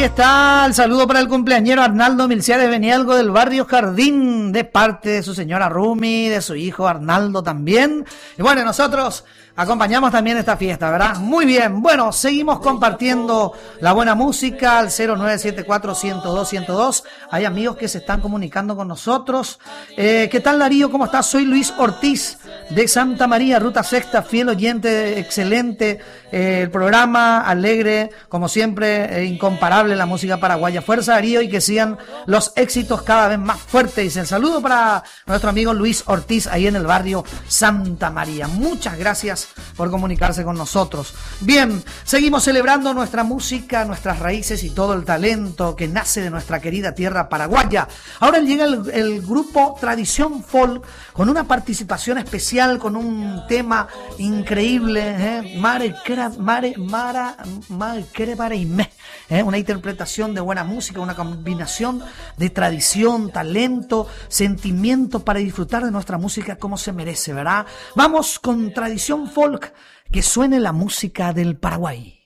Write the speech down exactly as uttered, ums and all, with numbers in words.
Aquí está el saludo para el cumpleañero Arnaldo Milciades Benialgo del barrio Jardín, de parte de su señora Rumi, de su hijo Arnaldo también. Y bueno, nosotros acompañamos también esta fiesta, ¿verdad? Muy bien, bueno, seguimos compartiendo la buena música al cero nueve siete cuatro, ciento dos, ciento dos. Hay amigos que se están comunicando con nosotros. Eh, ¿Qué tal, Darío? ¿Cómo estás? Soy Luis Ortiz de Santa María, Ruta Sexta, fiel oyente, excelente. Eh, el programa, alegre, como siempre, eh, incomparable la música paraguaya. Fuerza, Darío, y que sigan los éxitos cada vez más fuertes. Dice el saludo para nuestro amigo Luis Ortiz, ahí en el barrio Santa María. Muchas gracias por comunicarse con nosotros. Bien, seguimos celebrando nuestra música, nuestras raíces y todo el talento que nace de nuestra querida tierra paraguaya. Ahora llega el, el grupo Tradición Folk con una participación especial, con un tema increíble, ¿eh? Mare, mare, mara, mare, mare y me, ¿eh? Una interpretación de buena música, una combinación de tradición, talento, sentimiento para disfrutar de nuestra música como se merece, ¿verdad? Vamos con Tradición Folk, que suene la música del Paraguay.